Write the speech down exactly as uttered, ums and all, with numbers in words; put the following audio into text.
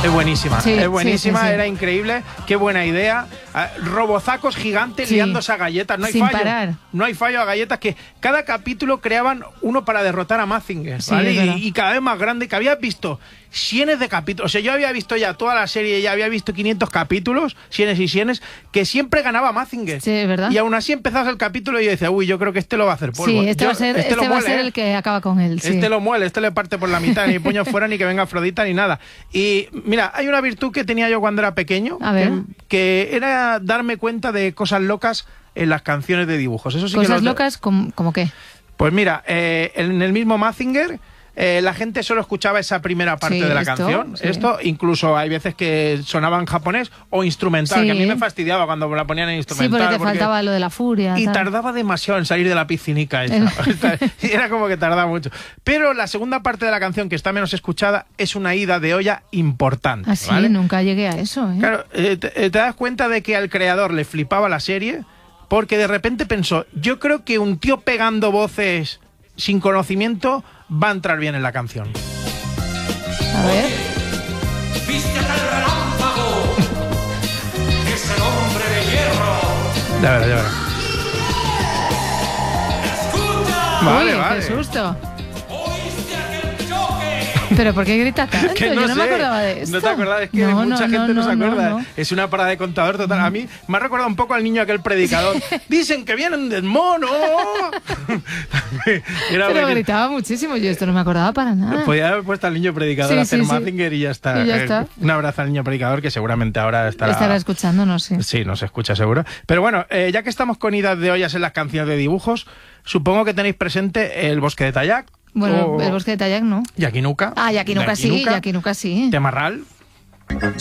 Es buenísima, Sí, es buenísima, sí, sí, sí. Era increíble, qué buena idea. Uh, robozacos gigantes Sí. liándose a galletas, no hay Sin fallo. parar. No hay fallo a galletas, que cada capítulo creaban uno para derrotar a Mazinger, Sí, ¿vale? es verdad. y, y cada vez más grande, que habías visto cienes de capítulos. O sea, yo había visto ya toda la serie, ya había visto quinientos capítulos, cienes y cienes, que siempre ganaba Mazinger. Sí, es verdad. Y aún así empezabas el capítulo y yo decía, uy, yo creo que este lo va a hacer polvo. Sí, este Yo- va a ser, este lo va a muele, ser ¿eh? el que acaba con él. Sí. Este lo muele, este le parte por la mitad, ni puño fuera, ni que venga Afrodita, ni nada. Y mira, hay una virtud que tenía yo cuando era pequeño, A ver. Que, que era darme cuenta de cosas locas en las canciones de dibujos. Eso sí que Cosas lo- locas, como, como qué. Pues mira, eh, en el mismo Mazinger, eh, la gente solo escuchaba esa primera parte Sí, de la esto, canción. sí. Esto, incluso hay veces que sonaba en japonés o instrumental, Sí. que a mí me fastidiaba cuando la ponían en Sí, instrumental. porque te faltaba lo de la furia. Y tal. tardaba demasiado en salir de la piscinica esa. Y era como que tardaba mucho. Pero la segunda parte de la canción, que está menos escuchada, es una ida de olla importante. Así, ¿vale? nunca llegué a eso. ¿eh? Claro, eh, te, eh, te das cuenta de que al creador le flipaba la serie, porque de repente pensó, yo creo que un tío pegando voces sin conocimiento va a entrar bien en la canción. A ver. ¡Viste al relámpago! ¡Es el hombre de hierro! Ya verás, ya verás. ¡Escucha! Vale, Uy, vale. qué susto. ¿Oíste aquel choque? ¿Pero por qué gritas tanto? Que Yo no sé, me acordaba de esto. No te acordabas, es que No, mucha no, gente no, no, se no, acuerda. no. Es una parada de contador total. A mí me ha recordado un poco al niño aquel predicador. Dicen que vienen del mono. Era Pero buenísimo. gritaba muchísimo. Yo esto no me acordaba para nada. Podía haber puesto al niño predicador Sí, a hacer sí, sí. Mazinger y ya está. Y ya Eh, está. Un abrazo al niño predicador, que seguramente ahora estará... Estará escuchando, no sé. Sí, nos escucha seguro. Pero bueno, eh, ya que estamos con idas de ollas en las canciones de dibujos, supongo que tenéis presente El bosque de Tayac. Bueno, o el bosque de Tayac no. Yakinuka. Ah, Yakinuka sí, Yakinuka sí. Temarral.